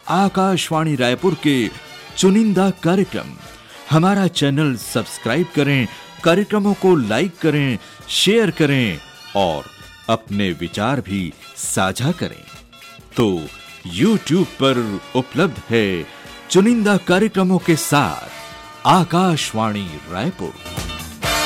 आकाशवाणी रायपुर के चुनिंदा कार्यक्रम। हमारा चैनल सब्सक्राइब करें, कार्यक्रमों को लाइक करें, शेयर करें और अपने विचार भी साझा करें। तो YouTube पर उपलब्ध है चुनिंदा कार्यक्रमों के साथ आकाशवाणी रायपुर।